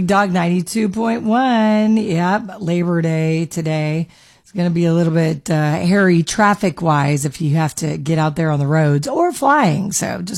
Dog 92.1. Yep. Labor Day today. It's going to be a little bit hairy traffic wise if you have to get out there on the roads or flying. So just